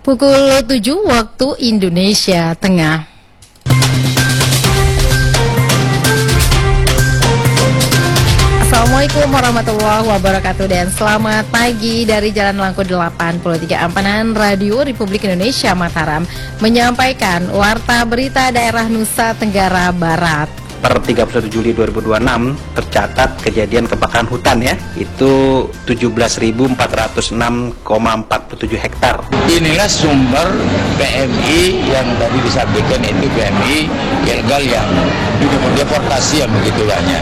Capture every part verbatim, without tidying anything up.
Pukul tujuh waktu Indonesia Tengah. Assalamualaikum warahmatullahi wabarakatuh dan selamat pagi dari Jalan Langku delapan puluh tiga Ampanan. Radio Republik Indonesia Mataram menyampaikan Warta Berita Daerah Nusa Tenggara Barat. Per tiga puluh satu Juli dua ribu dua puluh enam tercatat kejadian kebakaran hutan ya, itu tujuh belas ribu empat ratus enam koma empat puluh tujuh hektar. Inilah sumber P M I yang tadi disampaikan, itu P M I ilegal yang deportasi yang begitu banyak.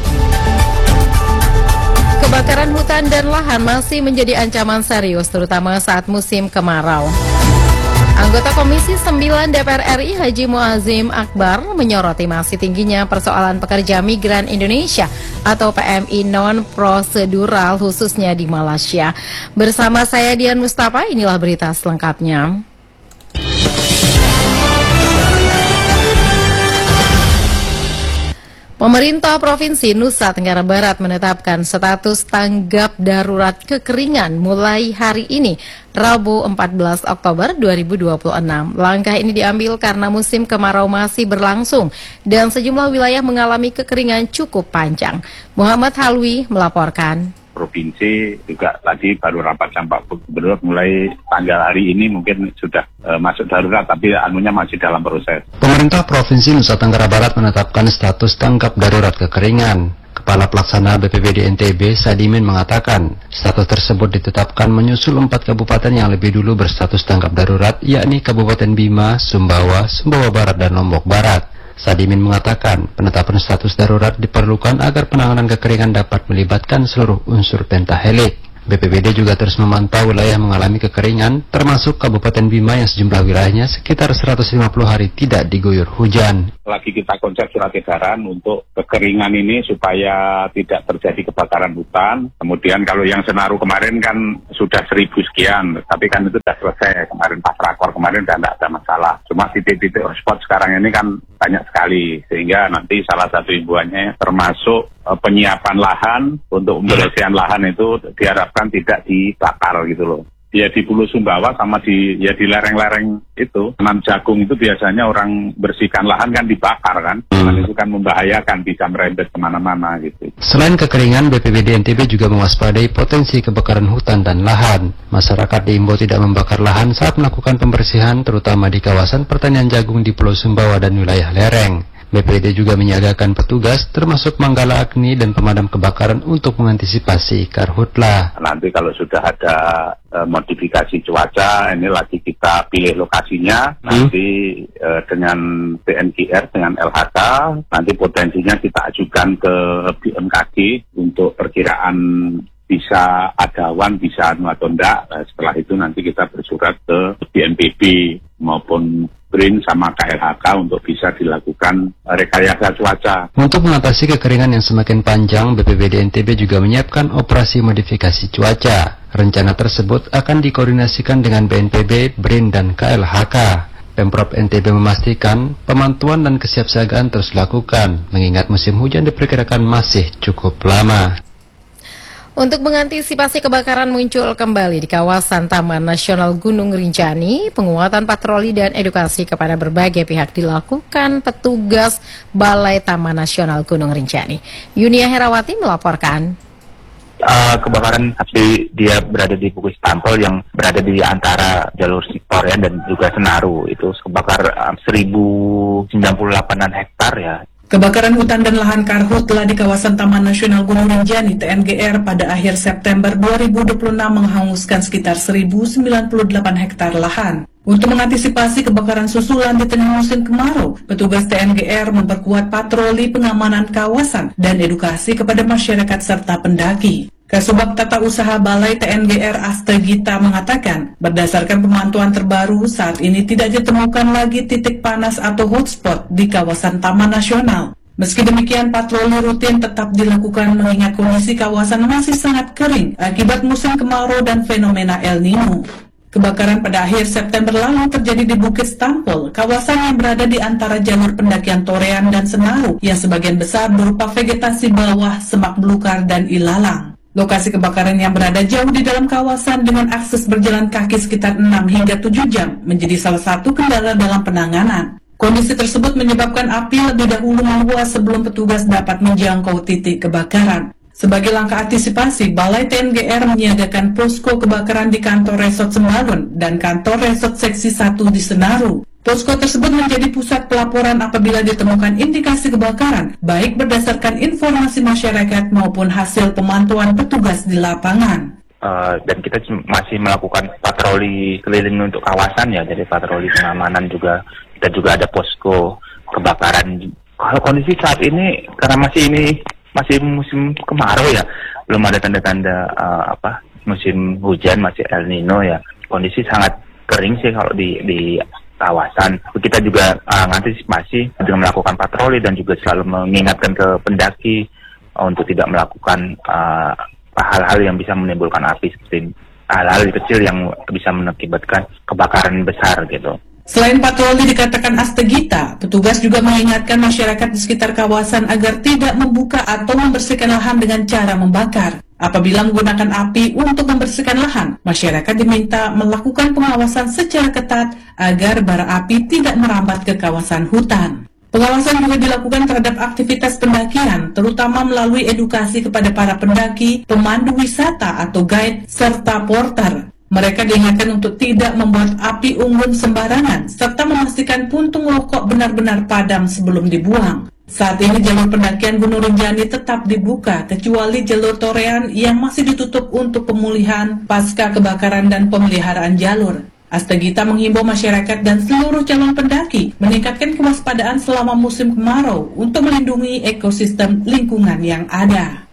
Kebakaran hutan dan lahan masih menjadi ancaman serius terutama saat musim kemarau. Anggota Komisi sembilan D P R R I Haji Muazzim Akbar menyoroti masih tingginya persoalan pekerja migran Indonesia atau P M I non-prosedural khususnya di Malaysia. Bersama saya Dian Mustafa, inilah berita selengkapnya. Pemerintah Provinsi Nusa Tenggara Barat menetapkan status tanggap darurat kekeringan mulai hari ini, Rabu empat belas Oktober dua ribu dua puluh enam. Langkah ini diambil karena musim kemarau masih berlangsung dan sejumlah wilayah mengalami kekeringan cukup panjang. Muhammad Halwi melaporkan. Provinsi juga tadi baru rapat sama Pak Gubernur, mulai tanggal hari ini mungkin sudah e, masuk darurat, tapi anunya masih dalam proses. Pemerintah Provinsi Nusa Tenggara Barat menetapkan status tanggap darurat kekeringan. Kepala Pelaksana B P B D N T B Sadimin mengatakan status tersebut ditetapkan menyusul empat kabupaten yang lebih dulu berstatus tanggap darurat, yakni Kabupaten Bima, Sumbawa, Sumbawa Barat, dan Lombok Barat. Sadimin mengatakan penetapan status darurat diperlukan agar penanganan kekeringan dapat melibatkan seluruh unsur pentahelik. B P B D juga terus memantau wilayah mengalami kekeringan, termasuk Kabupaten Bima yang sejumlah wilayahnya sekitar seratus lima puluh hari tidak diguyur hujan. Lagi kita konsep surat edaran untuk kekeringan ini supaya tidak terjadi kebakaran hutan. Kemudian kalau yang Senaru kemarin kan sudah seribu sekian, tapi kan itu sudah selesai. Kemarin pas rakor kemarin sudah tidak ada masalah. Cuma titik-titik hotspot sekarang ini kan banyak sekali, sehingga nanti salah satu imbuannya termasuk uh, penyiapan lahan untuk pembersihan lahan itu diharapkan tidak dibakar gitu loh. Ya di Pulau Sumbawa sama di ya di lereng-lereng itu, tanam jagung itu biasanya orang bersihkan lahan kan dibakar kan, dan itu kan membahayakan, bisa merembet kemana-mana gitu. Selain kekeringan, B P B D N T B juga mewaspadai potensi kebakaran hutan dan lahan. Masyarakat diimbau tidak membakar lahan saat melakukan pembersihan, terutama di kawasan pertanian jagung di Pulau Sumbawa dan wilayah lereng. B P B D juga menyiagakan petugas termasuk Manggala Agni dan pemadam kebakaran untuk mengantisipasi karhutlah. Nanti kalau sudah ada e, modifikasi cuaca, ini lagi kita pilih lokasinya, hmm. nanti e, dengan B N K R, dengan L H K, nanti potensinya kita ajukan ke B M K G untuk perkiraan bisa ada awan, bisa anu atau enggak. Nah, setelah itu nanti kita bersurat ke B N P B maupun B R I N sama K L H K untuk bisa dilakukan rekayasa cuaca. Untuk mengatasi kekeringan yang semakin panjang, B P B D N T B juga menyiapkan operasi modifikasi cuaca. Rencana tersebut akan dikoordinasikan dengan B N P B, B R I N, dan K L H K. Pemprov N T B memastikan pemantauan dan kesiapsiagaan terus dilakukan, mengingat musim hujan diperkirakan masih cukup lama. Untuk mengantisipasi kebakaran muncul kembali di kawasan Taman Nasional Gunung Rinjani, penguatan patroli dan edukasi kepada berbagai pihak dilakukan petugas Balai Taman Nasional Gunung Rinjani. Yunia Herawati melaporkan. Uh, kebakaran asli dia berada di Bukit Tampol yang berada di antara jalur Siktorian dan juga Senaru. Itu kebakar uh, seribu sembilan puluh delapan hektar ya. Kebakaran hutan dan lahan karhutlah di kawasan Taman Nasional Gunung Rinjani T N G R pada akhir September dua ribu dua puluh enam menghanguskan sekitar seribu sembilan puluh delapan hektar lahan. Untuk mengantisipasi kebakaran susulan di tengah musim kemarau, petugas T N G R memperkuat patroli pengamanan kawasan dan edukasi kepada masyarakat serta pendaki. Kasubag Tata Usaha Balai T N G R Astegita mengatakan, berdasarkan pemantauan terbaru, saat ini tidak ditemukan lagi titik panas atau hotspot di kawasan Taman Nasional. Meski demikian, patroli rutin tetap dilakukan mengingat kondisi kawasan masih sangat kering akibat musim kemarau dan fenomena El Nino. Kebakaran pada akhir September lalu terjadi di Bukit Tampol, kawasan yang berada di antara jalur pendakian Torean dan Senaru, yang sebagian besar berupa vegetasi bawah, semak belukar, dan ilalang. Lokasi kebakaran yang berada jauh di dalam kawasan dengan akses berjalan kaki sekitar enam hingga tujuh jam menjadi salah satu kendala dalam penanganan. Kondisi tersebut menyebabkan api lebih dahulu meluas sebelum petugas dapat menjangkau titik kebakaran. Sebagai langkah antisipasi, Balai T N G R menyiagakan posko kebakaran di kantor Resort Sembalun dan kantor Resort Seksi satu di Senaru. Posko tersebut menjadi pusat pelaporan apabila ditemukan indikasi kebakaran, baik berdasarkan informasi masyarakat maupun hasil pemantauan petugas di lapangan. Uh, dan kita masih melakukan patroli keliling untuk kawasan ya, jadi patroli pengamanan juga. Kita juga ada posko kebakaran. Kalau kondisi saat ini, karena masih ini masih musim kemarau ya, belum ada tanda-tanda uh, apa musim hujan, masih El Nino ya. Kondisi sangat kering sih kalau di di kawasan. Kita juga uh, mengantisipasi dengan melakukan patroli dan juga selalu mengingatkan ke pendaki uh, untuk tidak melakukan uh, hal-hal yang bisa menimbulkan api, seperti hal-hal kecil yang bisa mengakibatkan kebakaran besar gitu. Selain patroli dikatakan Astegita, petugas juga mengingatkan masyarakat di sekitar kawasan agar tidak membuka atau membersihkan lahan dengan cara membakar. Apabila menggunakan api untuk membersihkan lahan, masyarakat diminta melakukan pengawasan secara ketat agar bara api tidak merambat ke kawasan hutan. Pengawasan juga dilakukan terhadap aktivitas pendakian, terutama melalui edukasi kepada para pendaki, pemandu wisata atau guide, serta porter. Mereka diingatkan untuk tidak membuat api unggun sembarangan, serta memastikan puntung rokok benar-benar padam sebelum dibuang. Saat ini jalur pendakian Gunung Rinjani tetap dibuka, kecuali jalur Torean yang masih ditutup untuk pemulihan pasca kebakaran dan pemeliharaan jalur. Astegita menghimbau masyarakat dan seluruh calon pendaki meningkatkan kewaspadaan selama musim kemarau untuk melindungi ekosistem lingkungan yang ada.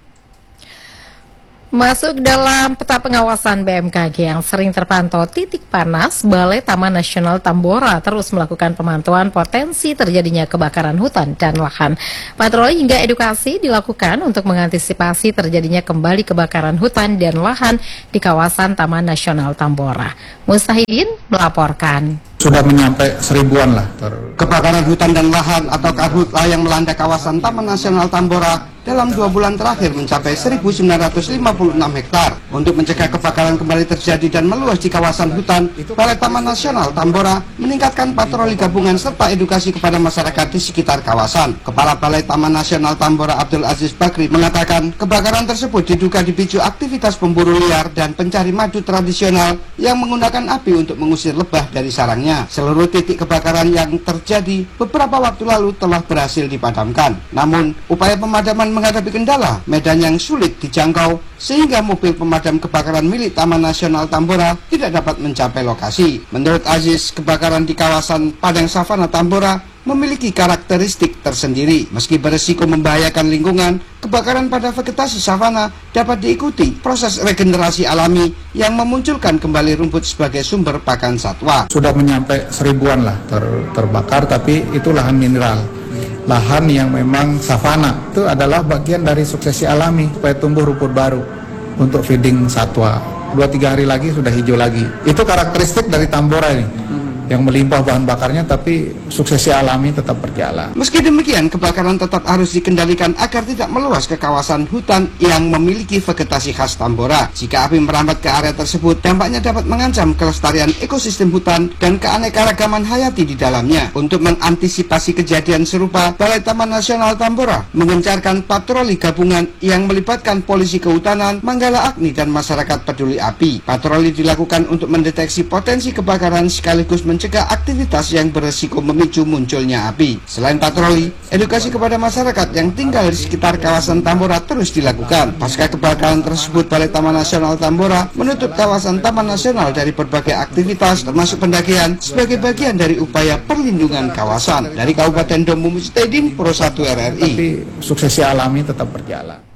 Masuk dalam peta pengawasan B M K G yang sering terpantau titik panas, Balai Taman Nasional Tambora terus melakukan pemantauan potensi terjadinya kebakaran hutan dan lahan. Patroli hingga edukasi dilakukan untuk mengantisipasi terjadinya kembali kebakaran hutan dan lahan di kawasan Taman Nasional Tambora. Mustahidin melaporkan. Sudah menyampai seribuan lah. Kebakaran hutan dan lahan atau karhutla yang melanda kawasan Taman Nasional Tambora dalam dua bulan terakhir mencapai seribu sembilan ratus lima puluh enam hektar. Untuk mencegah kebakaran kembali terjadi dan meluas di kawasan hutan, Balai Taman Nasional Tambora meningkatkan patroli gabungan serta edukasi kepada masyarakat di sekitar kawasan. Kepala Balai Taman Nasional Tambora Abdul Aziz Bakri mengatakan kebakaran tersebut diduga dipicu aktivitas pemburu liar dan pencari madu tradisional yang menggunakan api untuk mengusir lebah dari sarangnya. Seluruh titik kebakaran yang terjadi beberapa waktu lalu telah berhasil dipadamkan. Namun, upaya pemadaman menghadapi kendala medan yang sulit dijangkau sehingga mobil pemadam kebakaran milik Taman Nasional Tambora tidak dapat mencapai lokasi. Menurut Aziz, kebakaran di kawasan Padang Savana Tambora memiliki karakteristik tersendiri. Meski beresiko membahayakan lingkungan, kebakaran pada vegetasi savana dapat diikuti proses regenerasi alami yang memunculkan kembali rumput sebagai sumber pakan satwa. Sudah menyampai seribuan lah ter terbakar, tapi itu lahan mineral. Lahan yang memang savana itu adalah bagian dari suksesi alami supaya tumbuh rumput baru untuk feeding satwa. Dua tiga hari lagi sudah hijau lagi. Itu karakteristik dari Tambora ini. Yang melimpah bahan bakarnya, tapi suksesi alami tetap berjalan. Meski demikian, kebakaran tetap harus dikendalikan agar tidak meluas ke kawasan hutan yang memiliki vegetasi khas Tambora. Jika api merambat ke area tersebut, dampaknya dapat mengancam kelestarian ekosistem hutan dan keanekaragaman hayati di dalamnya. Untuk mengantisipasi kejadian serupa, Balai Taman Nasional Tambora mengencarkan patroli gabungan yang melibatkan polisi kehutanan, Manggala Agni, dan masyarakat peduli api. Patroli dilakukan untuk mendeteksi potensi kebakaran sekaligus mencegah aktivitas yang beresiko memicu munculnya api. Selain patroli, edukasi kepada masyarakat yang tinggal di sekitar kawasan Tambora terus dilakukan. Pasca kebakaran tersebut, Balai Taman Nasional Tambora menutup kawasan Taman Nasional dari berbagai aktivitas termasuk pendakian sebagai bagian dari upaya perlindungan kawasan. Dari Kabupaten Domu, Mustahidin, Pro satu R R I. Tapi suksesi alami tetap berjalan.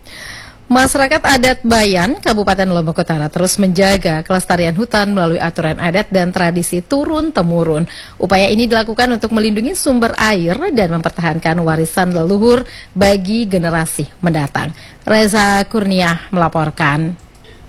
Masyarakat adat Bayan, Kabupaten Lombok Utara terus menjaga kelestarian hutan melalui aturan adat dan tradisi turun-temurun. Upaya ini dilakukan untuk melindungi sumber air dan mempertahankan warisan leluhur bagi generasi mendatang. Reza Kurniah melaporkan.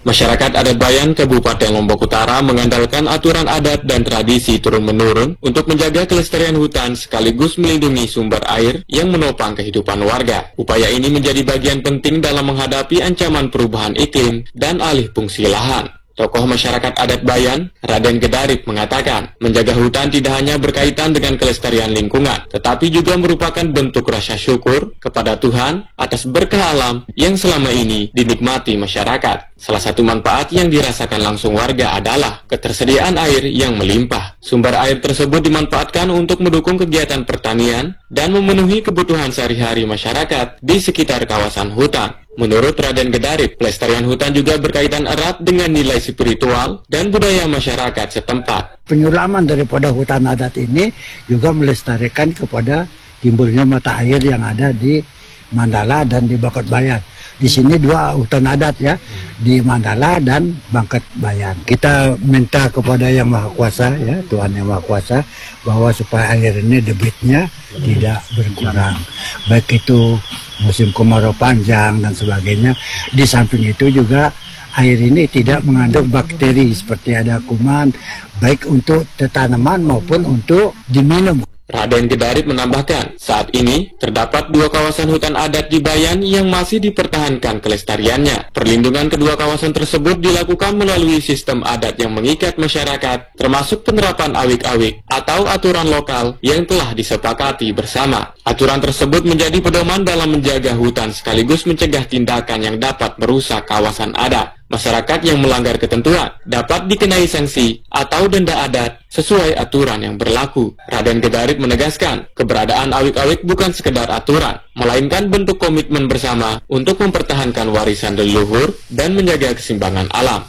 Masyarakat adat Bayan Kabupaten Lombok Utara mengandalkan aturan adat dan tradisi turun-menurun untuk menjaga kelestarian hutan sekaligus melindungi sumber air yang menopang kehidupan warga. Upaya ini menjadi bagian penting dalam menghadapi ancaman perubahan iklim dan alih fungsi lahan. Tokoh masyarakat adat Bayan, Raden Gedarip, mengatakan, menjaga hutan tidak hanya berkaitan dengan kelestarian lingkungan, tetapi juga merupakan bentuk rasa syukur kepada Tuhan atas berkah alam yang selama ini dinikmati masyarakat. Salah satu manfaat yang dirasakan langsung warga adalah ketersediaan air yang melimpah. Sumber air tersebut dimanfaatkan untuk mendukung kegiatan pertanian dan memenuhi kebutuhan sehari-hari masyarakat di sekitar kawasan hutan. Menurut Raden Gedarip, pelestarian hutan juga berkaitan erat dengan nilai spiritual dan budaya masyarakat setempat. Penyulaman daripada hutan adat ini juga melestarikan kepada timbulnya mata air yang ada di Mandala dan di Bangkat Bayan. Di sini dua hutan adat ya, di Mandala dan Bangkat Bayan. Kita minta kepada Yang Maha Kuasa ya, Tuhan Yang Maha Kuasa, bahwa supaya air ini debitnya tidak berkurang. Baik itu musim kemarau panjang dan sebagainya. Di samping itu juga air ini tidak mengandung bakteri seperti ada kuman, baik untuk tanaman maupun untuk diminum. Raden Gedarip menambahkan, saat ini terdapat dua kawasan hutan adat di Bayan yang masih dipertahankan kelestariannya. Perlindungan kedua kawasan tersebut dilakukan melalui sistem adat yang mengikat masyarakat, termasuk penerapan awik-awik atau aturan lokal yang telah disepakati bersama. Aturan tersebut menjadi pedoman dalam menjaga hutan sekaligus mencegah tindakan yang dapat merusak kawasan adat. Masyarakat yang melanggar ketentuan dapat dikenai sanksi atau denda adat sesuai aturan yang berlaku. Raden Gedarip menegaskan, keberadaan awik-awik bukan sekedar aturan, melainkan bentuk komitmen bersama untuk mempertahankan warisan leluhur dan menjaga keseimbangan alam.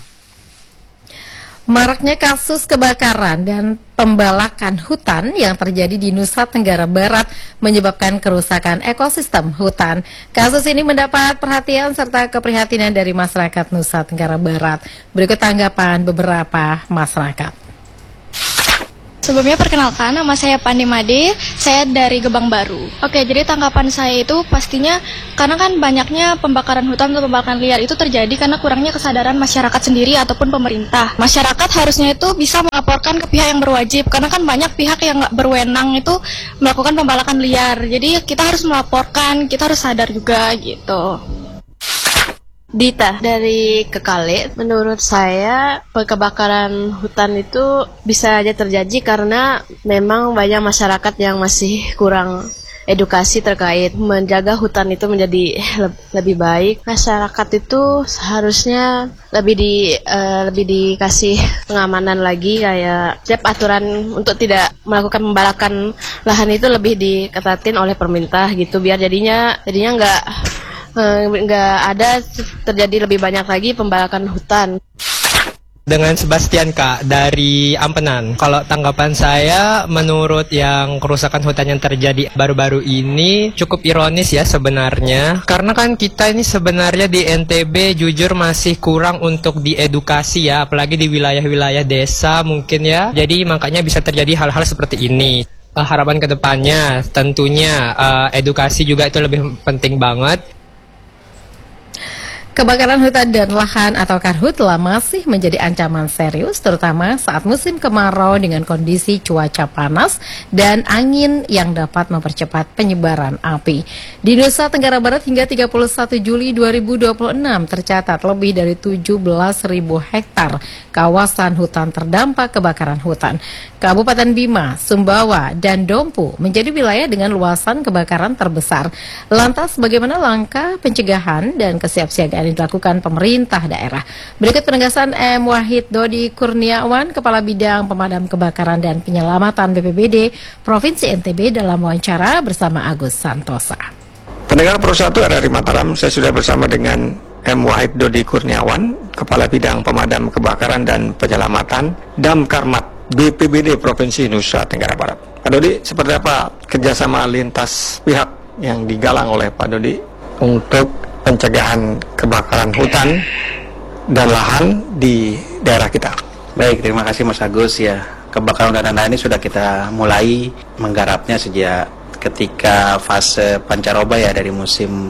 Maraknya kasus kebakaran dan pembalakan hutan yang terjadi di Nusa Tenggara Barat menyebabkan kerusakan ekosistem hutan. Kasus ini mendapat perhatian serta keprihatinan dari masyarakat Nusa Tenggara Barat. Berikut tanggapan beberapa masyarakat. Sebelumnya perkenalkan, nama saya Pandi Made, saya dari Gebang Baru. Oke, jadi tanggapan saya itu pastinya karena kan banyaknya pembakaran hutan atau pembakaran liar itu terjadi karena kurangnya kesadaran masyarakat sendiri ataupun pemerintah. Masyarakat harusnya itu bisa melaporkan ke pihak yang berwajib, karena kan banyak pihak yang nggak berwenang itu melakukan pembalakan liar. Jadi kita harus melaporkan, kita harus sadar juga gitu. Dita dari Kekale, menurut saya kebakaran hutan itu bisa aja terjadi karena memang banyak masyarakat yang masih kurang edukasi terkait menjaga hutan itu menjadi le lebih baik. Masyarakat itu seharusnya lebih di uh, lebih dikasih pengamanan lagi, kayak setiap aturan untuk tidak melakukan pembalakan lahan itu lebih diketatin oleh pemerintah gitu, biar jadinya jadinya nggak nggak ada terjadi lebih banyak lagi pembalakan hutan. Dengan Sebastian Kak dari Ampenan. Kalau tanggapan saya, menurut yang kerusakan hutan yang terjadi baru-baru ini cukup ironis ya sebenarnya. Karena kan kita ini sebenarnya di N T B jujur masih kurang untuk diedukasi ya, apalagi di wilayah-wilayah desa mungkin ya. Jadi makanya bisa terjadi hal-hal seperti ini. Uh, harapan kedepannya tentunya uh, edukasi juga itu lebih penting banget. Kebakaran hutan dan lahan atau karhutla masih menjadi ancaman serius, terutama saat musim kemarau dengan kondisi cuaca panas dan angin yang dapat mempercepat penyebaran api. Di Nusa Tenggara Barat hingga tiga puluh satu Juli dua ribu dua puluh enam tercatat lebih dari tujuh belas ribu hektar kawasan hutan terdampak kebakaran hutan. Kabupaten Bima, Sumbawa, dan Dompu menjadi wilayah dengan luasan kebakaran terbesar. Lantas bagaimana langkah pencegahan dan kesiapsiagaan yang dilakukan pemerintah daerah? Berikut penegasan M. Wahid Dodi Kurniawan, Kepala Bidang Pemadam Kebakaran dan Penyelamatan B P B D Provinsi N T B dalam wawancara bersama Agus Santosa. Pendengar Pro satu R R I Mataram, saya sudah bersama dengan M. Wahid Dodi Kurniawan, Kepala Bidang Pemadam Kebakaran dan Penyelamatan Damkarmat B P B D Provinsi Nusa Tenggara Barat. Pak Dodi, seperti apa kerjasama lintas pihak yang digalang oleh Pak Dodi untuk pencegahan kebakaran hutan dan lahan di daerah kita? Baik, terima kasih Mas Agus. Ya, kebakaran hutan dan lahan ini sudah kita mulai menggarapnya sejak ketika fase pancaroba ya, dari musim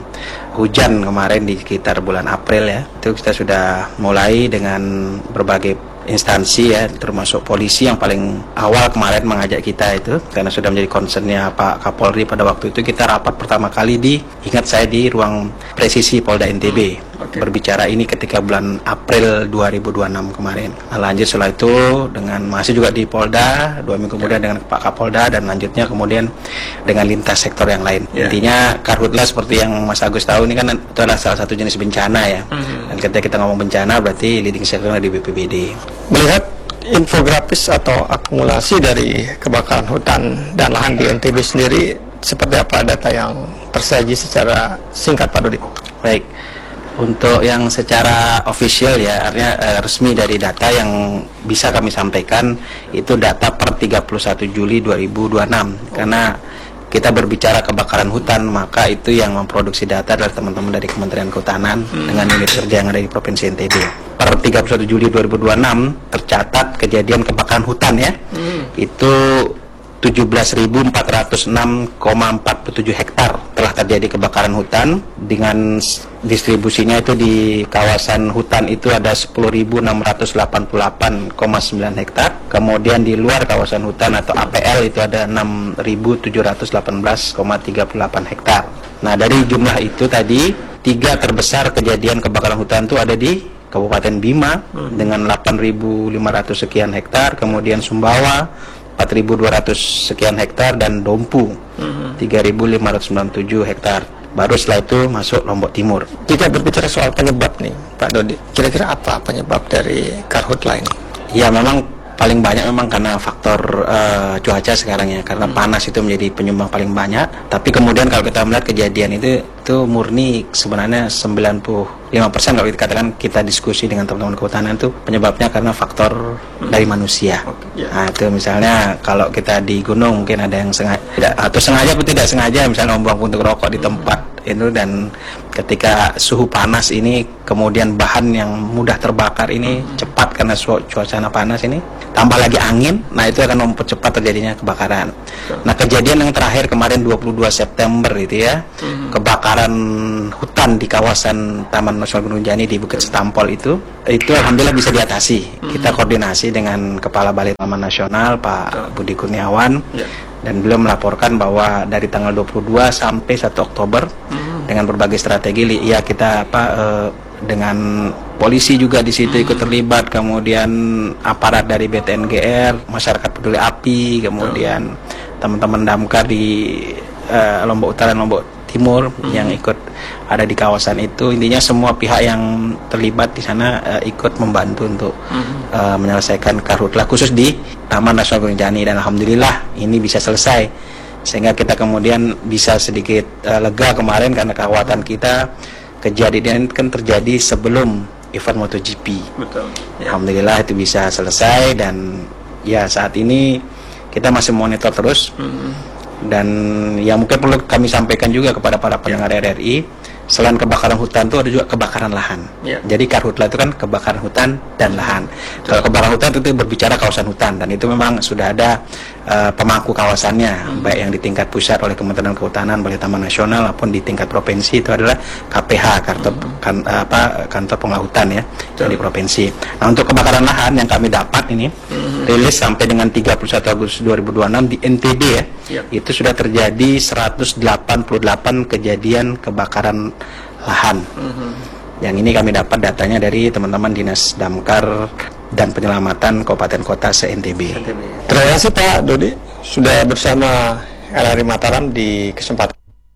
hujan kemarin di sekitar bulan April ya, itu kita sudah mulai dengan berbagai instansi ya, termasuk polisi yang paling awal kemarin mengajak kita itu karena sudah menjadi concernnya Pak Kapolri pada waktu itu. Kita rapat pertama kali di, ingat saya, di ruang presisi Polda N T B. Okay. Berbicara ini ketika bulan April dua ribu dua puluh enam kemarin. Nah, lanjut setelah itu dengan masih juga di Polda, dua minggu kemudian dengan Pak Kapolda, dan lanjutnya kemudian dengan lintas sektor yang lain. Yeah. Intinya Karhutla seperti yang Mas Agus tahu ini kan itu adalah salah satu jenis bencana ya. Mm-hmm. Dan ketika kita ngomong bencana berarti leading sector di B P B D. Melihat infografis atau akumulasi dari kebakaran hutan dan lahan di N T B sendiri, seperti apa data yang tersaji secara singkat Pak Dodi? Baik. Untuk yang secara official ya, artinya eh, resmi dari data yang bisa kami sampaikan itu data per tiga puluh satu Juli dua ribu dua puluh enam. Karena kita berbicara kebakaran hutan, maka itu yang memproduksi data adalah teman-teman dari Kementerian Kehutanan hmm. dengan unit kerja yang ada di Provinsi N T B. Per tiga puluh satu Juli dua ribu dua puluh enam tercatat kejadian kebakaran hutan ya, hmm. itu tujuh belas ribu empat ratus enam koma empat puluh tujuh hektar telah terjadi kebakaran hutan, dengan distribusinya itu di kawasan hutan itu ada sepuluh ribu enam ratus delapan puluh delapan koma sembilan hektar, kemudian di luar kawasan hutan atau A P L itu ada enam ribu tujuh ratus delapan belas koma tiga puluh delapan hektar. Nah, dari jumlah itu tadi, tiga terbesar kejadian kebakaran hutan itu ada di Kabupaten Bima hmm. dengan delapan ribu lima ratus sekian hektar, kemudian Sumbawa empat ribu dua ratus sekian hektar, dan Dompu hmm. tiga ribu lima ratus sembilan puluh tujuh hektar. Baru setelah itu masuk Lombok Timur. Jika berbicara soal penyebab nih Pak Dodi, kira-kira apa penyebab dari Karhutla ini? Ya, memang paling banyak memang karena faktor uh, cuaca sekarang ya, karena hmm. panas itu menjadi penyumbang paling banyak. Tapi kemudian kalau kita melihat kejadian itu itu murni sebenarnya sembilan puluh lima persen kalau kita katakan, kita diskusi dengan teman-teman kehutanan itu penyebabnya karena faktor hmm. dari manusia. Okay. Yeah. Nah, itu misalnya kalau kita di gunung mungkin ada yang sengaja tidak, atau sengaja atau tidak sengaja misalnya membuang puntung rokok di tempat hmm. itu, dan ketika suhu panas ini kemudian bahan yang mudah terbakar ini hmm. cepat karena cuaca panas ini, tambah lagi angin, nah itu akan mempercepat terjadinya kebakaran. Okay. Nah, kejadian yang terakhir kemarin dua puluh dua September itu ya, hmm. kebakaran hutan di kawasan Taman Nasional Gunung Rinjani di Bukit Setampol itu, itu alhamdulillah bisa diatasi. Hmm. Kita koordinasi dengan Kepala Balai Taman Nasional Pak Budi Kurniawan, yeah. dan beliau melaporkan bahwa dari tanggal dua puluh dua sampai satu Oktober hmm. dengan berbagai strategi, ya kita apa eh, dengan polisi juga di situ ikut terlibat, kemudian aparat dari B T N G R, masyarakat peduli api, kemudian teman-teman damkar di uh, Lombok Utara dan Lombok Timur hmm. yang ikut ada di kawasan itu. Intinya semua pihak yang terlibat di sana uh, ikut membantu untuk hmm. uh, menyelesaikan Karhutla khusus di Taman Nasional Gunung Rinjani, dan alhamdulillah ini bisa selesai sehingga kita kemudian bisa sedikit uh, lega kemarin karena kekhawatiran kita kejadian kan terjadi sebelum event MotoGP. Betul. Ya. Alhamdulillah itu bisa selesai, dan ya saat ini kita masih monitor terus. Hmm. Dan yang mungkin perlu kami sampaikan juga kepada para pendengar ya. R R I, selain kebakaran hutan itu ada juga kebakaran lahan. Ya. Jadi Karhutla itu kan kebakaran hutan dan lahan. Betul. Kalau kebakaran hutan itu berbicara kawasan hutan, dan itu memang sudah ada uh, pemangku kawasannya, hmm. baik yang di tingkat pusat oleh Kementerian Kehutanan, Balai Taman Nasional, maupun di tingkat provinsi itu adalah K P H, kantor, hmm. kan, apa, kantor pengelola hutan ya, di provinsi. Nah, untuk kebakaran lahan yang kami dapat ini hmm. rilis sampai dengan tiga puluh satu Agustus dua ribu dua puluh enam di N T B ya, ya. Itu sudah terjadi seratus delapan puluh delapan kejadian kebakaran lahan. Mm-hmm. Yang ini kami dapat datanya dari teman-teman Dinas Damkar dan Penyelamatan Kabupaten Kota se-N T B. Terima kasih Pak Dodi sudah bersama R R I Mataram di kesempatan.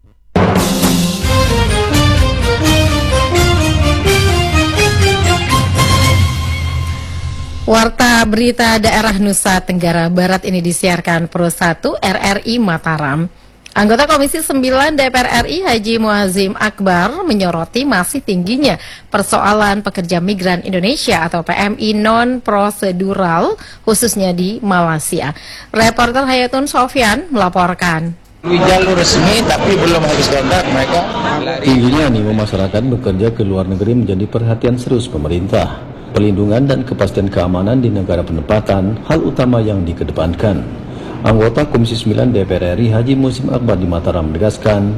Warta Berita Daerah Nusa Tenggara Barat ini disiarkan Pro satu R R I Mataram. Anggota Komisi sembilan D P R R I Haji Muazzim Akbar menyoroti masih tingginya persoalan pekerja migran Indonesia atau P M I non-prosedural khususnya di Malaysia. Reporter Hayatun Sofyan melaporkan. Jalur resmi tapi belum habis kontrak mereka. Tingginya animo masyarakat bekerja ke luar negeri menjadi perhatian serius pemerintah. Pelindungan dan kepastian keamanan di negara penempatan hal utama yang dikedepankan. Anggota Komisi sembilan D P R R I Haji Muazzim Akbar di Mataram menegaskan,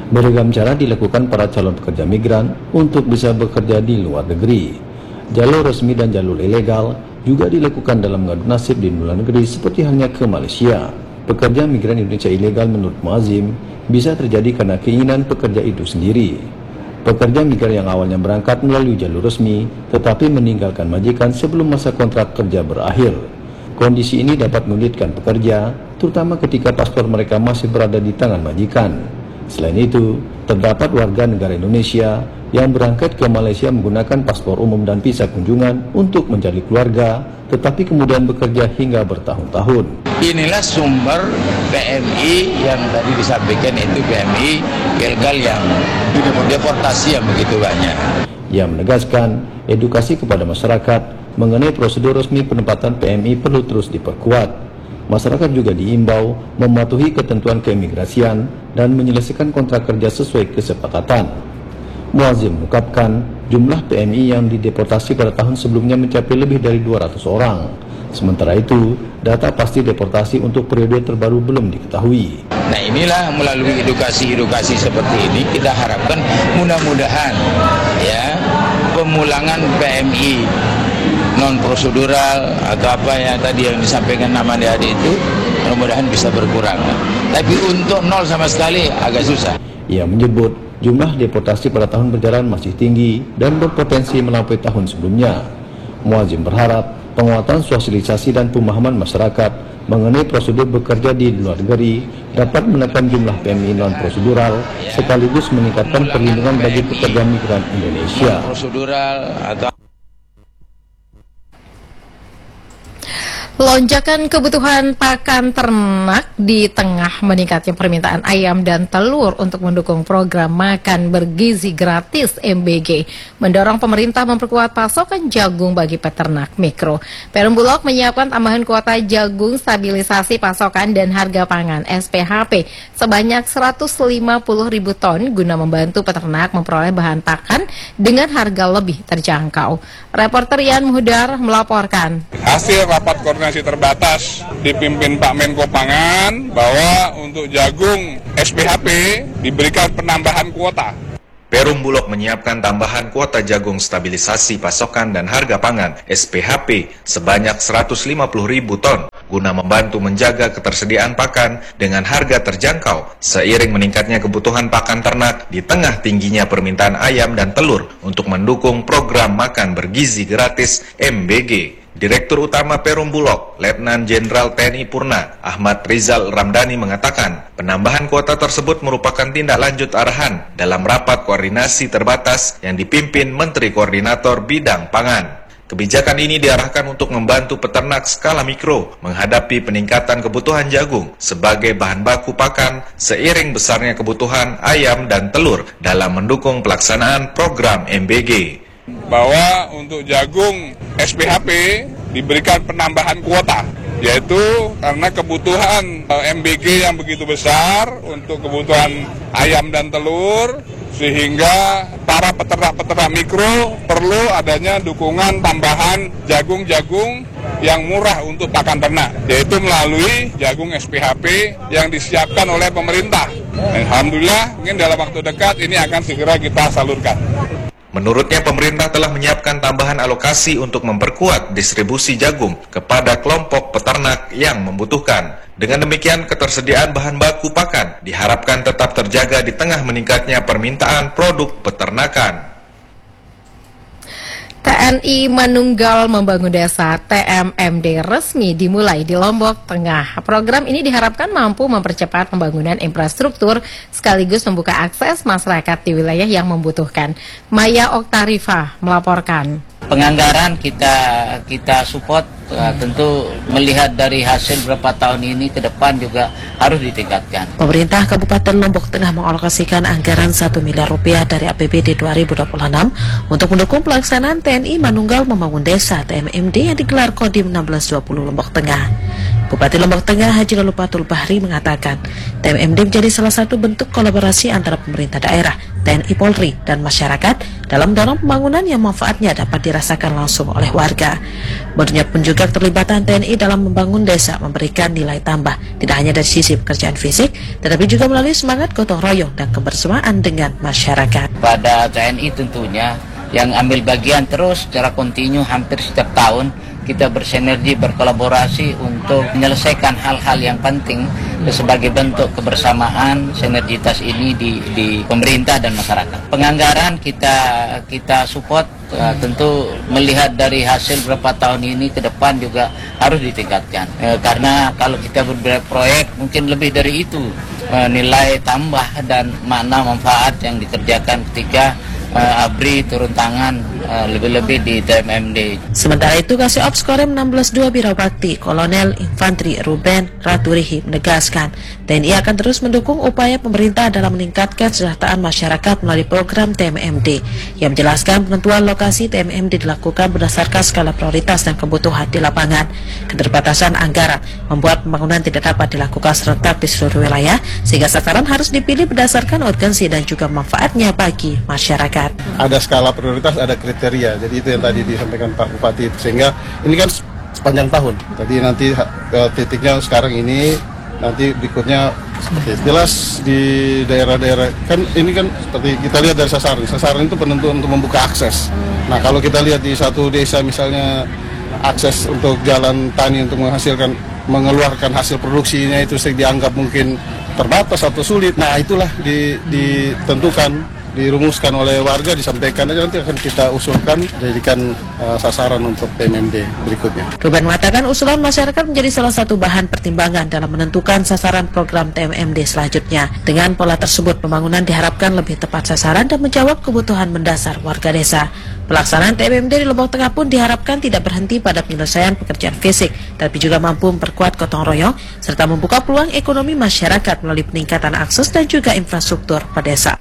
Beragam cara dilakukan para calon pekerja migran untuk bisa bekerja di luar negeri. Jalur resmi dan jalur ilegal juga dilakukan dalam mengadu nasib di luar negeri seperti halnya ke Malaysia. Pekerja migran Indonesia ilegal menurut Muazzim bisa terjadi karena keinginan pekerja itu sendiri. Pekerja migran yang awalnya berangkat melalui jalur resmi tetapi meninggalkan majikan sebelum masa kontrak kerja berakhir. Kondisi ini dapat menyulitkan pekerja, terutama ketika paspor mereka masih berada di tangan majikan. Selain itu, terdapat warga negara Indonesia yang berangkat ke Malaysia menggunakan paspor umum dan visa kunjungan untuk menjadi keluarga, tetapi kemudian bekerja hingga bertahun-tahun. Inilah sumber P M I yang tadi disampaikan, itu P M I ilegal yang deportasi yang begitu banyak. Ia menegaskan edukasi kepada masyarakat mengenai prosedur resmi penempatan P M I perlu terus diperkuat. Masyarakat juga diimbau mematuhi ketentuan keimigrasian dan menyelesaikan kontrak kerja sesuai kesepakatan. Muazzim mengungkapkan jumlah P M I yang dideportasi pada tahun sebelumnya mencapai lebih dari dua ratus orang. Sementara itu, data pasti deportasi untuk periode terbaru belum diketahui. Nah, inilah melalui edukasi-edukasi seperti ini kita harapkan mudah-mudahan ya pemulangan P M I non prosedural atau apa yang tadi yang disampaikan nama adik itu mudah-mudahan bisa berkurang. Tapi untuk nol sama sekali agak susah. Ia menyebut jumlah deportasi pada tahun berjalan masih tinggi dan berpotensi melampaui tahun sebelumnya. Muazzim berharap penguatan sosialisasi dan pemahaman masyarakat mengenai prosedur bekerja di luar negeri dapat menekan jumlah P M I non prosedural sekaligus meningkatkan perlindungan bagi pekerja migran Indonesia. Prosedural atau Lonjakan kebutuhan pakan ternak di tengah meningkatnya permintaan ayam dan telur untuk mendukung program makan bergizi gratis M B G mendorong pemerintah memperkuat pasokan jagung bagi peternak mikro. Perum Bulog menyiapkan tambahan kuota jagung stabilisasi pasokan dan harga pangan S P H P sebanyak seratus lima puluh ribu ton guna membantu peternak memperoleh bahan pakan dengan harga lebih terjangkau. Reporter Ian Muhdar melaporkan. Hasil rapat koordinasi terbatas dipimpin Pak Menko Pangan bahwa untuk jagung S P H P diberikan penambahan kuota. Perum Bulog menyiapkan tambahan kuota jagung stabilisasi pasokan dan harga pangan S P H P sebanyak seratus lima puluh ribu ton guna membantu menjaga ketersediaan pakan dengan harga terjangkau seiring meningkatnya kebutuhan pakan ternak di tengah tingginya permintaan ayam dan telur untuk mendukung program makan bergizi gratis M B G. Direktur Utama Perum Bulog, Letnan Jenderal T N I Purna, Ahmad Rizal Ramdhani mengatakan, penambahan kuota tersebut merupakan tindak lanjut arahan dalam rapat koordinasi terbatas yang dipimpin Menteri Koordinator Bidang Pangan. Kebijakan ini diarahkan untuk membantu peternak skala mikro menghadapi peningkatan kebutuhan jagung sebagai bahan baku pakan seiring besarnya kebutuhan ayam dan telur dalam mendukung pelaksanaan program M B G. Bahwa untuk jagung S P H P diberikan penambahan kuota, yaitu karena kebutuhan M B G yang begitu besar untuk kebutuhan ayam dan telur, sehingga para peternak-peternak mikro perlu adanya dukungan tambahan jagung-jagung yang murah untuk pakan ternak, yaitu melalui jagung S P H P yang disiapkan oleh pemerintah. Alhamdulillah, mungkin dalam waktu dekat ini akan segera kita salurkan. Menurutnya pemerintah telah menyiapkan tambahan alokasi untuk memperkuat distribusi jagung kepada kelompok peternak yang membutuhkan. Dengan demikian ketersediaan bahan baku pakan diharapkan tetap terjaga di tengah meningkatnya permintaan produk peternakan. T N I Manunggal Membangun Desa T M M D resmi dimulai di Lombok Tengah. Program ini diharapkan mampu mempercepat pembangunan infrastruktur sekaligus membuka akses masyarakat di wilayah yang membutuhkan. Maya Oktarifa melaporkan. Penganggaran kita kita support, uh, tentu melihat dari hasil beberapa tahun ini ke depan juga harus ditingkatkan. Pemerintah Kabupaten Lombok Tengah mengalokasikan anggaran satu miliar rupiah dari A P B D dua ribu dua puluh enam untuk mendukung pelaksanaan T N I Manunggal Membangun Desa T M M D yang digelar Kodim enam belas dua puluh Lombok Tengah. Bupati Lombok Tengah Haji Lolupatul Bahri mengatakan T M M D menjadi salah satu bentuk kolaborasi antara pemerintah daerah, T N I Polri, dan masyarakat dalam mendorong pembangunan yang manfaatnya dapat dirasakan langsung oleh warga. Menurutnya pun juga keterlibatan T N I dalam membangun desa memberikan nilai tambah, tidak hanya dari sisi pekerjaan fisik, tetapi juga melalui semangat gotong royong dan kebersamaan dengan masyarakat. Pada T N I tentunya yang ambil bagian terus secara kontinu hampir setiap tahun kita bersinergi, berkolaborasi untuk menyelesaikan hal-hal yang penting sebagai bentuk kebersamaan sinergitas ini di, di pemerintah dan masyarakat. Penganggaran kita kita support, uh, tentu melihat dari hasil beberapa tahun ini ke depan juga harus ditingkatkan. Uh, karena kalau kita berbuat proyek mungkin lebih dari itu uh, nilai tambah dan makna manfaat yang dikerjakan ketika Uh, A B R I turun tangan uh, lebih-lebih di T M M D. Sementara itu Kasih Ops Korem enam belas dua Birabakti Kolonel Infantri Ruben Raturihi menegaskan T N I akan terus mendukung upaya pemerintah dalam meningkatkan kesejahteraan masyarakat melalui program T M M D. Yang menjelaskan penentuan lokasi T M M D dilakukan berdasarkan skala prioritas dan kebutuhan di lapangan. Keterbatasan anggaran membuat pembangunan tidak dapat dilakukan serentak di seluruh wilayah, sehingga sasaran harus dipilih berdasarkan urgensi dan juga manfaatnya bagi masyarakat. Ada skala prioritas, ada kriteria. Jadi itu yang tadi disampaikan Pak Bupati. Sehingga ini kan sepanjang tahun. Tadi nanti uh, titiknya sekarang ini, nanti berikutnya seperti jelas di daerah-daerah. Kan ini kan seperti kita lihat dari sasaran. Sasaran itu penentu untuk membuka akses. Nah kalau kita lihat di satu desa misalnya akses untuk jalan tani untuk menghasilkan, mengeluarkan hasil produksinya itu dianggap mungkin terbatas atau sulit. Nah itulah di, ditentukan, dirumuskan oleh warga, disampaikan aja, nanti akan kita usulkan jadikan uh, sasaran untuk T M M D berikutnya. Ruben mengatakan usulan masyarakat menjadi salah satu bahan pertimbangan dalam menentukan sasaran program T M M D selanjutnya. Dengan pola tersebut, pembangunan diharapkan lebih tepat sasaran dan menjawab kebutuhan mendasar warga desa. Pelaksanaan T M M D di Lombok Tengah pun diharapkan tidak berhenti pada penyelesaian pekerjaan fisik, tapi juga mampu memperkuat gotong royong serta membuka peluang ekonomi masyarakat melalui peningkatan akses dan juga infrastruktur pada desa.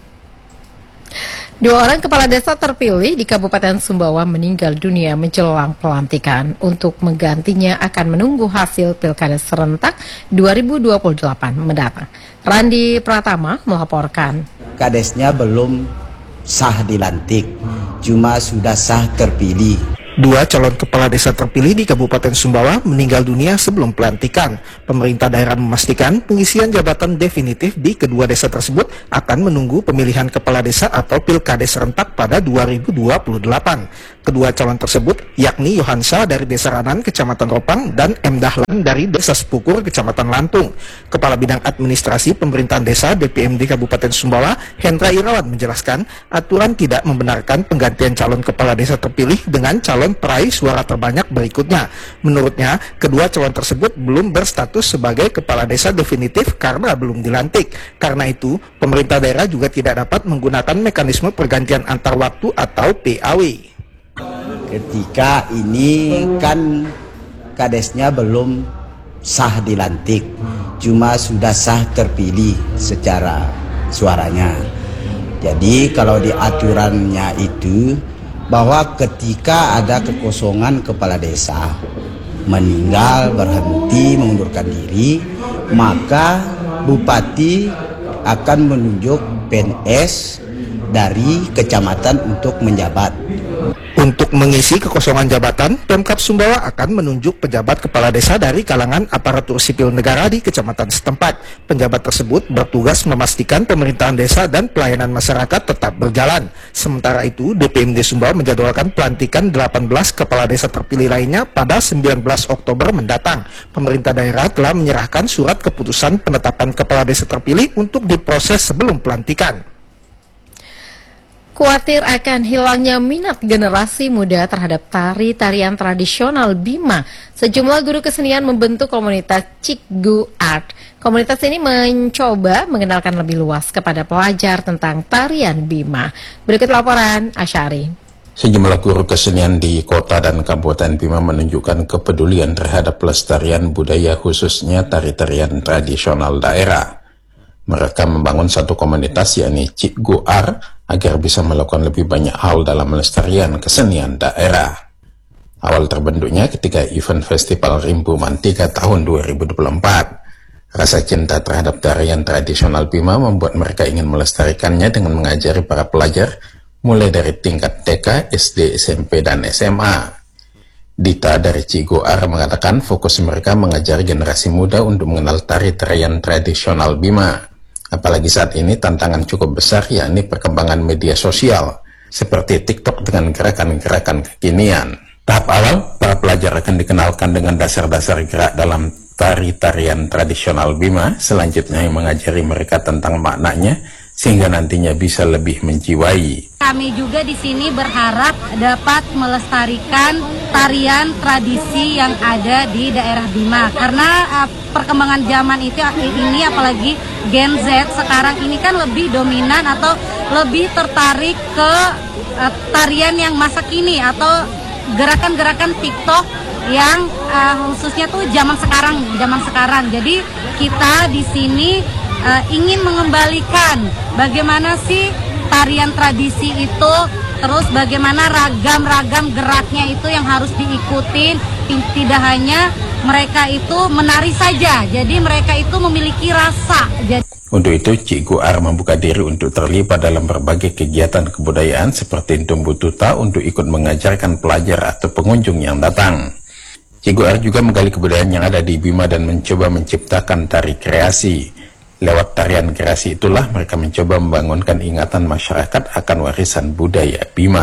Dua orang kepala desa terpilih di Kabupaten Sumbawa meninggal dunia menjelang pelantikan. Untuk menggantinya akan menunggu hasil Pilkada serentak dua ribu dua puluh delapan mendatang. Randi Pratama melaporkan. Kadesnya belum sah dilantik, cuma sudah sah terpilih. Dua calon kepala desa terpilih di Kabupaten Sumbawa meninggal dunia sebelum pelantikan. Pemerintah daerah memastikan pengisian jabatan definitif di kedua desa tersebut akan menunggu pemilihan kepala desa atau Pilkades serentak pada dua ribu dua puluh delapan. Kedua calon tersebut yakni Yohansa dari Desa Ranan, Kecamatan Ropang, dan M. Dahlan dari Desa Sepukur, Kecamatan Lantung. Kepala Bidang Administrasi Pemerintahan Desa D P M D Kabupaten Sumbawa, Hendra Irawan menjelaskan aturan tidak membenarkan penggantian calon kepala desa terpilih dengan calon peraih suara terbanyak berikutnya. Menurutnya, kedua calon tersebut belum berstatus sebagai kepala desa definitif karena belum dilantik. Karena itu, pemerintah daerah juga tidak dapat menggunakan mekanisme pergantian antar waktu atau P A W. Ketika ini kan kadesnya belum sah dilantik, cuma sudah sah terpilih secara suaranya. Jadi kalau di aturannya itu bahwa ketika ada kekosongan kepala desa meninggal, berhenti, mengundurkan diri, maka bupati akan menunjuk P N S dari kecamatan untuk menjabat. Untuk mengisi kekosongan jabatan, Pemkab Sumbawa akan menunjuk pejabat kepala desa dari kalangan aparatur sipil negara di kecamatan setempat. Penjabat tersebut bertugas memastikan pemerintahan desa dan pelayanan masyarakat tetap berjalan. Sementara itu, D P M D Sumbawa menjadwalkan pelantikan delapan belas kepala desa terpilih lainnya pada sembilan belas Oktober mendatang. Pemerintah daerah telah menyerahkan surat keputusan penetapan kepala desa terpilih untuk diproses sebelum pelantikan. Khawatir akan hilangnya minat generasi muda terhadap tari-tarian tradisional Bima, sejumlah guru kesenian membentuk komunitas Cikgu Art. Komunitas ini mencoba mengenalkan lebih luas kepada pelajar tentang tarian Bima. Berikut laporan Asyari. Sejumlah guru kesenian di kota dan kabupaten Bima menunjukkan kepedulian terhadap pelestarian budaya, khususnya tari-tarian tradisional daerah. Mereka membangun satu komunitas yakni Cikgu Art agar bisa melakukan lebih banyak hal dalam melestarian kesenian daerah. Awal terbentuknya ketika event Festival Rimbu Mantika tahun dua ribu dua puluh empat. Rasa cinta terhadap tarian tradisional Bima membuat mereka ingin melestarikannya dengan mengajari para pelajar mulai dari tingkat T K, S D, S M P, dan S M A. Dita dari Cigoar mengatakan fokus mereka mengajari generasi muda untuk mengenal tari-tarian tradisional Bima. Apalagi saat ini tantangan cukup besar, yakni perkembangan media sosial, seperti TikTok dengan gerakan-gerakan kekinian. Tahap awal, para pelajar akan dikenalkan dengan dasar-dasar gerak dalam tari-tarian tradisional Bima, selanjutnya yang mengajari mereka tentang maknanya, sehingga nantinya bisa lebih menjiwai. Kami juga di sini berharap dapat melestarikan tarian tradisi yang ada di daerah Bima, karena uh, perkembangan zaman itu ini, apalagi Gen Z sekarang ini kan lebih dominan atau lebih tertarik ke uh, tarian yang masa kini atau gerakan-gerakan TikTok yang uh, khususnya tuh zaman sekarang, zaman sekarang. Jadi kita di sini uh, ingin mengembalikan bagaimana sih tarian tradisi itu, terus bagaimana ragam-ragam geraknya itu yang harus diikutin. Tidak hanya mereka itu menari saja, jadi mereka itu memiliki rasa. Jadi untuk itu, Cik Goar membuka diri untuk terlibat dalam berbagai kegiatan kebudayaan seperti Tumbuh Tuta untuk ikut mengajarkan pelajar atau pengunjung yang datang. Cik Goar juga menggali kebudayaan yang ada di Bima dan mencoba menciptakan tari kreasi. Lewat tarian kreasi itulah mereka mencoba membangunkan ingatan masyarakat akan warisan budaya Bima.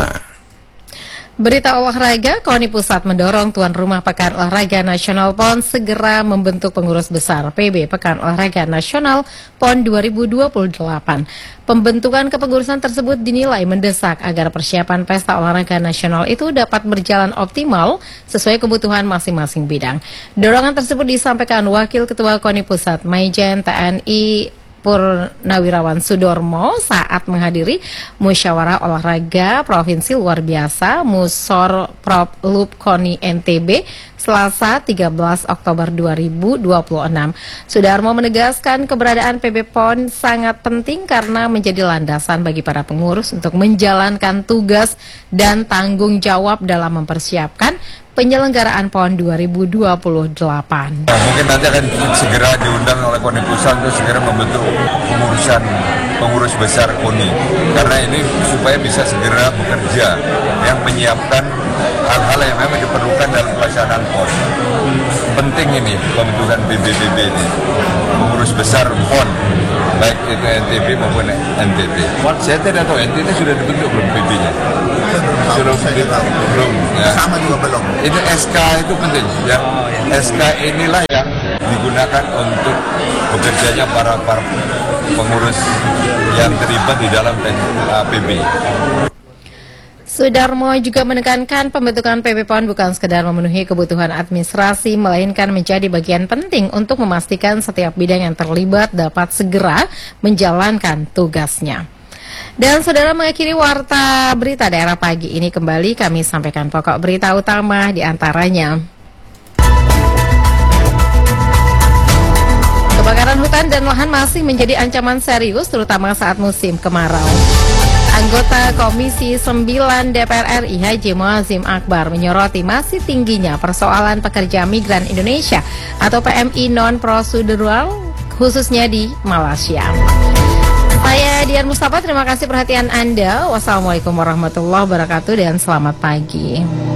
Berita olahraga, KONI Pusat mendorong tuan rumah Pekan Olahraga Nasional P O N segera membentuk pengurus besar P B Pekan Olahraga Nasional P O N dua ribu dua puluh delapan. Pembentukan kepengurusan tersebut dinilai mendesak agar persiapan Pesta Olahraga Nasional itu dapat berjalan optimal sesuai kebutuhan masing-masing bidang. Dorongan tersebut disampaikan Wakil Ketua KONI Pusat Maijen T N I Purnawirawan Sudormo saat menghadiri Musyawarah Olahraga Provinsi Luar Biasa Musor Prop Lup KONI N T B Selasa tiga belas Oktober dua ribu dua puluh enam. Sudarmo menegaskan keberadaan P B P O N sangat penting karena menjadi landasan bagi para pengurus untuk menjalankan tugas dan tanggung jawab dalam mempersiapkan penyelenggaraan P O N dua ribu dua puluh delapan. Nah, mungkin nanti akan segera diundang oleh KONI Pusat untuk segera membentuk pengurusan pengurus besar KONI, karena ini supaya bisa segera bekerja yang menyiapkan hal-hal yang memang diperlukan dalam pelaksanaan P O N. Penting ini pembentukan B B B B ini, pengurus besar P O N, baik itu N T B maupun N T T. Saya tidak tahu N T T sudah dibentuk belum P B-nya? Sudah belum, ya. Sama juga belum. Itu S K itu penting, ya. S K inilah yang digunakan untuk bekerjanya para para pengurus yang terlibat di dalam P B. Sudarmo juga menekankan pembentukan P B P O N bukan sekedar memenuhi kebutuhan administrasi, melainkan menjadi bagian penting untuk memastikan setiap bidang yang terlibat dapat segera menjalankan tugasnya. Dan saudara, mengakhiri warta berita daerah pagi ini, kembali kami sampaikan pokok berita utama di antaranya. Kebakaran hutan dan lahan masih menjadi ancaman serius terutama saat musim kemarau. Anggota Komisi sembilan D P R R I Haji Muazzim Akbar menyoroti masih tingginya persoalan pekerja migran Indonesia atau P M I non-prosedural khususnya di Malaysia. Saya Dian Mustafa, terima kasih perhatian Anda. Wassalamualaikum warahmatullahi wabarakatuh dan selamat pagi.